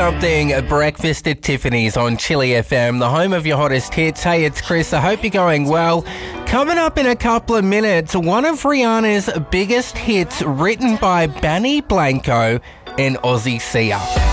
something, breakfast at Tiffany's on Chili FM, the home of your hottest hits. Hey, it's Chris. I hope you're going well. Coming up in a couple of minutes, one of Rihanna's biggest hits written by Benny Blanco and Ozzy Sia.